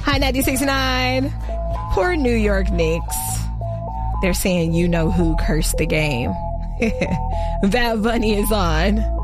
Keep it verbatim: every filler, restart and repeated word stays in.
Hi, ninety-six point nine. Poor New York Knicks. They're saying you know who cursed the game. Bad Bunny is on.